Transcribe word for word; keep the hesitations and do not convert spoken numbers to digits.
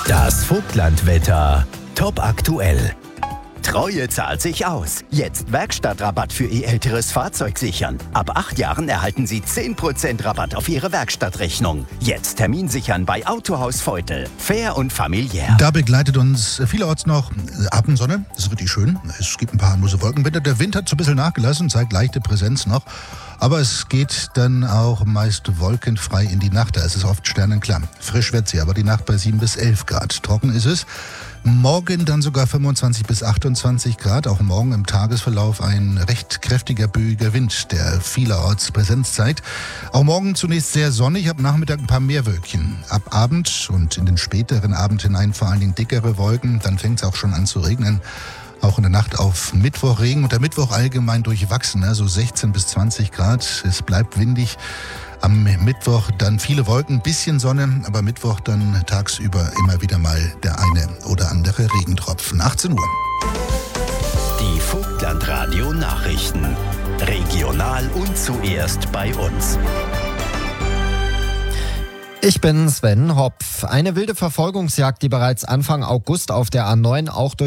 Das Vogtlandwetter. Top aktuell. Treue zahlt sich aus. Jetzt Werkstattrabatt für Ihr älteres Fahrzeug sichern. Ab acht Jahren erhalten Sie zehn Prozent Rabatt auf Ihre Werkstattrechnung. Jetzt Termin sichern bei Autohaus Veutel. Fair und familiär. Da begleitet uns vielerorts noch Abendsonne. Das ist wirklich schön. Es gibt ein paar harmlose Wolkenbilder. Der Wind hat so ein bisschen nachgelassen, zeigt leichte Präsenz noch. Aber es geht dann auch meist wolkenfrei in die Nacht. Da ist es oft sternenklar. Frisch wird sie, aber die Nacht bei sieben bis elf Grad. Trocken ist es. Morgen dann sogar fünfundzwanzig bis achtundzwanzig Grad. Auch morgen im Tagesverlauf ein recht kräftiger, böiger Wind, der vielerorts Präsenz zeigt. Auch morgen zunächst sehr sonnig, ab Nachmittag ein paar mehr Wölkchen. Ab Abend und in den späteren Abend hinein vor allen Dingen dickere Wolken. Dann fängt es auch schon an zu regnen. Auch in der Nacht auf Mittwoch Regen und der Mittwoch allgemein durchwachsen, also sechzehn bis zwanzig Grad. Es bleibt windig. Am Mittwoch dann viele Wolken, bisschen Sonne, aber Mittwoch dann tagsüber immer wieder mal der eine oder andere Regentropfen. achtzehn Uhr. Die Vogtlandradio Nachrichten. Regional und zuerst bei uns. Ich bin Sven Hopf. Eine wilde Verfolgungsjagd, die bereits Anfang August auf der A neun auch durch